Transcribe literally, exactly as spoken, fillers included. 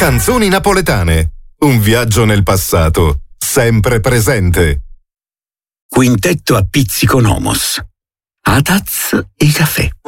Canzoni napoletane. Un viaggio nel passato, sempre presente. Quintetto a pizzico Nomos. A tazza e caffè.